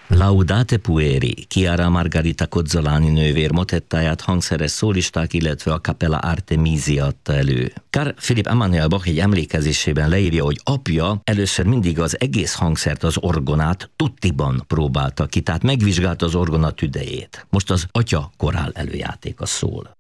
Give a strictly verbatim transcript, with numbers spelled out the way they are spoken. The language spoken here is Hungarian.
Laudate pueri, Chiara Margarita Cozzolani nővér motettáját hangszeres szólisták, illetve a Capella Artemisia adta elő. Karl Philipp Emanuel Bach egy emlékezésében leírja, hogy apja először mindig az egész hangszert, az orgonát tuttiban próbálta ki, tehát megvizsgálta az orgona tüdejét. Most az atya korál előjátéka szól.